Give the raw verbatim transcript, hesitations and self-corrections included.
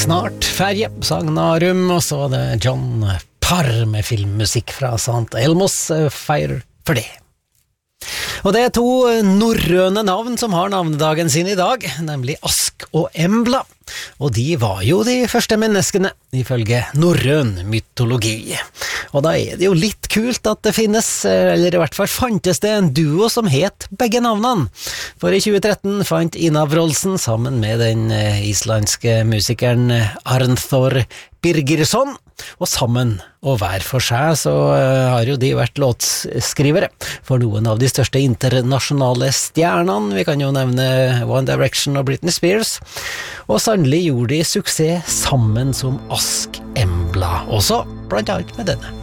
Snart ferie, sang Narum, og så var det John Parr med filmmusikk fra Sant Elmos, feir for det. Og det er to norrøne navn som har navnedagen sin i dag, nemlig Ask og Embla. Og de var jo de første menneskene, ifølge norrøn mytologi. Og da er det jo litt kult at det finnes, eller i hvert fall fantes det en duo som het begge navnene. For i tjue tretten fant Ina Wroldsen sammen med den islandske musikeren Arnþór Birgisson, og sammen og hver for seg så har jo de vært låtskrivere for noen av de største internasjonale stjernene. Vi kan jo nevne One Direction og Britney Spears, og sannelig gjorde de suksess sammen som Ask Embla, også blant annet med denne.